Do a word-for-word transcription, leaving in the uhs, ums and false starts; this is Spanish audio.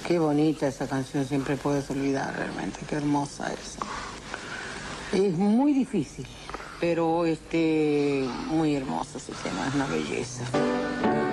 Qué bonita esa canción, siempre puedes olvidar realmente, qué hermosa es. Es muy difícil, pero este, muy hermoso ese tema, es una belleza.